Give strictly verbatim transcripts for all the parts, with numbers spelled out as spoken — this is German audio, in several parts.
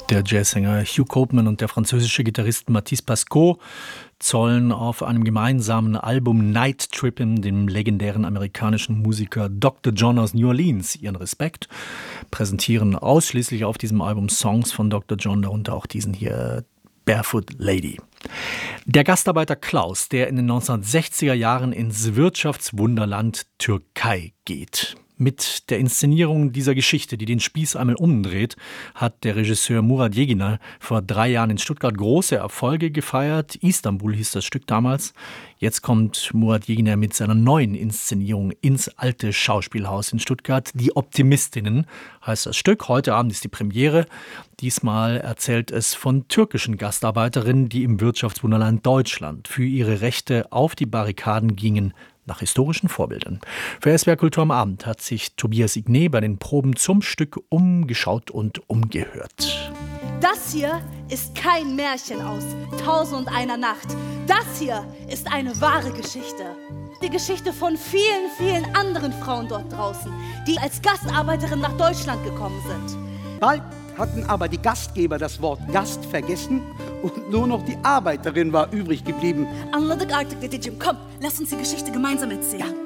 Der Jazzsänger Hugh Copeman und der französische Gitarrist Mathis Pascot zollen auf einem gemeinsamen Album Night Trippin' dem legendären amerikanischen Musiker Doktor John aus New Orleans ihren Respekt, präsentieren ausschließlich auf diesem Album Songs von Doktor John, darunter auch diesen hier Barefoot Lady. Der Gastarbeiter Klaus, der in den neunzehnhundertsechziger Jahren ins Wirtschaftswunderland Türkei geht. Mit der Inszenierung dieser Geschichte, die den Spieß einmal umdreht, hat der Regisseur Murat Yeginer vor drei Jahren in Stuttgart große Erfolge gefeiert. Istanbul hieß das Stück damals. Jetzt kommt Murat Yeginer mit seiner neuen Inszenierung ins alte Schauspielhaus in Stuttgart. Die Optimistinnen heißt das Stück. Heute Abend ist die Premiere. Diesmal erzählt es von türkischen Gastarbeiterinnen, die im Wirtschaftswunderland Deutschland für ihre Rechte auf die Barrikaden gingen, nach historischen Vorbildern. Für S W R Kultur am Abend hat sich Tobias Igné bei den Proben zum Stück umgeschaut und umgehört. Das hier ist kein Märchen aus Tausend und einer Nacht. Das hier ist eine wahre Geschichte. Die Geschichte von vielen, vielen anderen Frauen dort draußen, die als Gastarbeiterin nach Deutschland gekommen sind. Bald hatten aber die Gastgeber das Wort Gast vergessen und nur noch die Arbeiterin war übrig geblieben. Anladık artık dedeciğim. Komm, lass uns die Geschichte gemeinsam erzählen. Ja.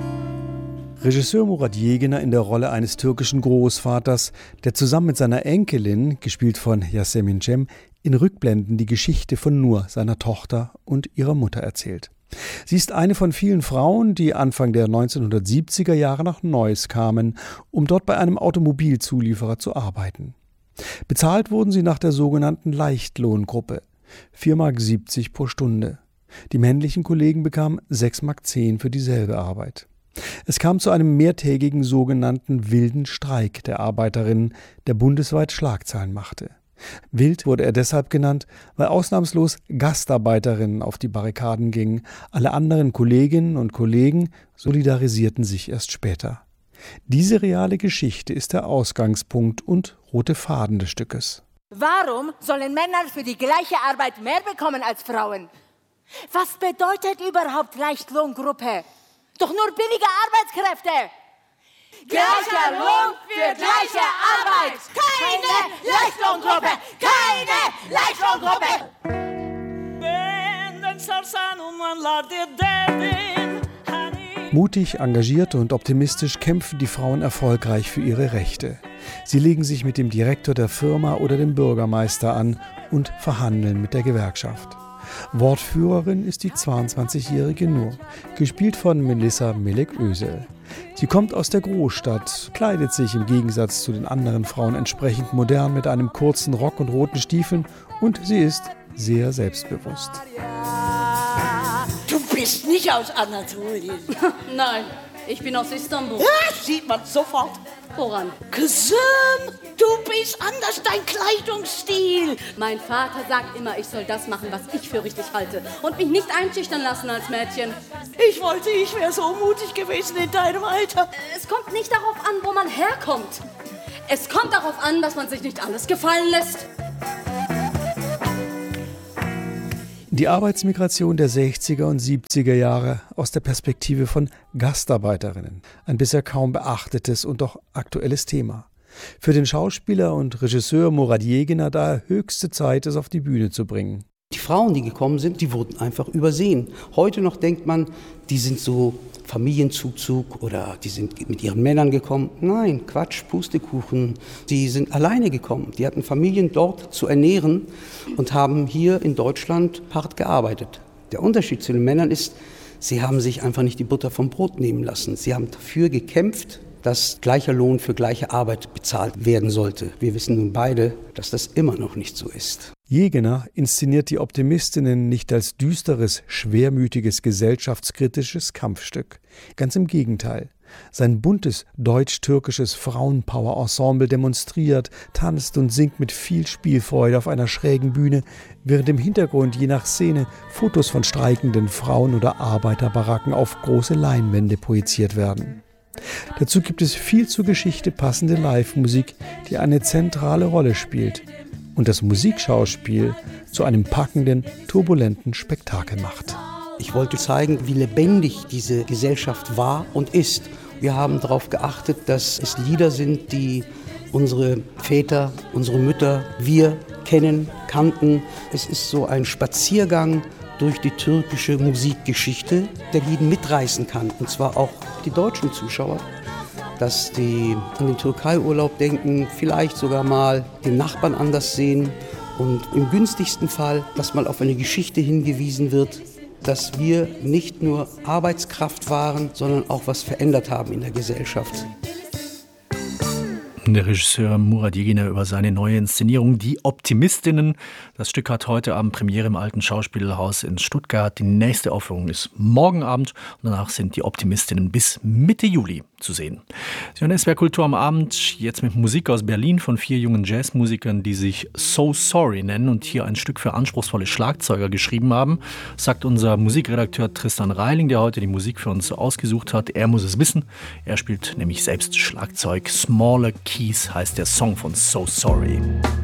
Regisseur Murat Yeginer in der Rolle eines türkischen Großvaters, der zusammen mit seiner Enkelin, gespielt von Yasemin Cem, in Rückblenden die Geschichte von Nur, seiner Tochter und ihrer Mutter erzählt. Sie ist eine von vielen Frauen, die Anfang der neunzehnhundertsiebziger Jahre nach Neuss kamen, um dort bei einem Automobilzulieferer zu arbeiten. Bezahlt wurden sie nach der sogenannten Leichtlohngruppe, vier Mark siebzig pro Stunde. Die männlichen Kollegen bekamen sechs Mark zehn für dieselbe Arbeit. Es kam zu einem mehrtägigen sogenannten wilden Streik der Arbeiterinnen, der bundesweit Schlagzeilen machte. Wild wurde er deshalb genannt, weil ausnahmslos Gastarbeiterinnen auf die Barrikaden gingen. Alle anderen Kolleginnen und Kollegen solidarisierten sich erst später. Diese reale Geschichte ist der Ausgangspunkt und rote Faden des Stückes. Warum sollen Männer für die gleiche Arbeit mehr bekommen als Frauen? Was bedeutet überhaupt Leichtlohngruppe? Doch nur billige Arbeitskräfte. Gleicher Lohn für gleiche Arbeit. Keine Leichtlohngruppe. Keine Leichtlohngruppe. Mutig, engagiert und optimistisch kämpfen die Frauen erfolgreich für ihre Rechte. Sie legen sich mit dem Direktor der Firma oder dem Bürgermeister an und verhandeln mit der Gewerkschaft. Wortführerin ist die zweiundzwanzigjährige Nur, gespielt von Melissa Melek-Özel. Sie kommt aus der Großstadt, kleidet sich im Gegensatz zu den anderen Frauen entsprechend modern mit einem kurzen Rock und roten Stiefeln und sie ist sehr selbstbewusst. Du bist nicht aus Anatolien. Nein, ich bin aus Istanbul. Ja, sieht man sofort. Woran? Kızım, du bist anders, dein Kleidungsstil. Mein Vater sagt immer, ich soll das machen, was ich für richtig halte und mich nicht einschüchtern lassen als Mädchen. Ich wollte, ich wäre so mutig gewesen in deinem Alter. Es kommt nicht darauf an, wo man herkommt. Es kommt darauf an, dass man sich nicht alles gefallen lässt. Die Arbeitsmigration der sechziger und siebziger Jahre aus der Perspektive von Gastarbeiterinnen. Ein bisher kaum beachtetes und doch aktuelles Thema. Für den Schauspieler und Regisseur Murat Yeginer daher höchste Zeit, es auf die Bühne zu bringen. Die Frauen, die gekommen sind, die wurden einfach übersehen. Heute noch denkt man, die sind so Familienzuzug oder die sind mit ihren Männern gekommen. Nein, Quatsch, Pustekuchen. Die sind alleine gekommen. Die hatten Familien dort zu ernähren und haben hier in Deutschland hart gearbeitet. Der Unterschied zu den Männern ist, sie haben sich einfach nicht die Butter vom Brot nehmen lassen. Sie haben dafür gekämpft, dass gleicher Lohn für gleiche Arbeit bezahlt werden sollte. Wir wissen nun beide, dass das immer noch nicht so ist. Yeginer inszeniert die Optimistinnen nicht als düsteres, schwermütiges, gesellschaftskritisches Kampfstück. Ganz im Gegenteil. Sein buntes deutsch-türkisches Frauenpower-Ensemble demonstriert, tanzt und singt mit viel Spielfreude auf einer schrägen Bühne, während im Hintergrund je nach Szene Fotos von streikenden Frauen oder Arbeiterbaracken auf große Leinwände projiziert werden. Dazu gibt es viel zur Geschichte passende Live-Musik, die eine zentrale Rolle spielt und das Musikschauspiel zu einem packenden, turbulenten Spektakel macht. Ich wollte zeigen, wie lebendig diese Gesellschaft war und ist. Wir haben darauf geachtet, dass es Lieder sind, die unsere Väter, unsere Mütter, wir kennen, kannten. Es ist so ein Spaziergang durch die türkische Musikgeschichte, der jeden mitreißen kann, und zwar auch die deutschen Zuschauer, dass die an den Türkei-Urlaub denken, vielleicht sogar mal den Nachbarn anders sehen und im günstigsten Fall, dass mal auf eine Geschichte hingewiesen wird, dass wir nicht nur Arbeitskraft waren, sondern auch was verändert haben in der Gesellschaft. Der Regisseur Murat Yeginer über seine neue Inszenierung Die Optimistinnen. Das Stück hat heute Abend Premiere im Alten Schauspielhaus in Stuttgart. Die nächste Aufführung ist morgen Abend und danach sind die Optimistinnen bis Mitte Juli zu sehen. Sie hören S W R Kultur am Abend, jetzt mit Musik aus Berlin von vier jungen Jazzmusikern, die sich So Sorry nennen und hier ein Stück für anspruchsvolle Schlagzeuger geschrieben haben, sagt unser Musikredakteur Tristan Reiling, der heute die Musik für uns ausgesucht hat. Er muss es wissen, er spielt nämlich selbst Schlagzeug. Smaller Keys heißt der Song von So Sorry.